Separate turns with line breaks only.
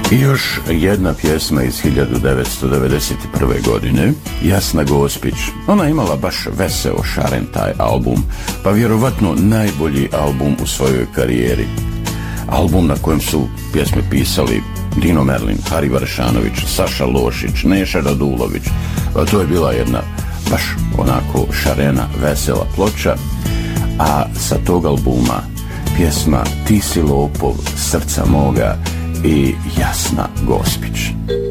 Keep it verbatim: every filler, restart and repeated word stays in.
I još jedna pjesma iz hiljadu devetsto devedeset prve. godine, Jasna Gospić. Ona je imala baš veseo, šaren taj album, pa vjerovatno najbolji album u svojoj karijeri. Album na kojem su pjesme pisali Dino Merlin, Hari Varšanović, Saša Lošić, Neša Radulović. A to je bila jedna baš onako šarena, vesela ploča. A sa tog albuma pjesma Ti si lopov srca moga i Jasna Gospić.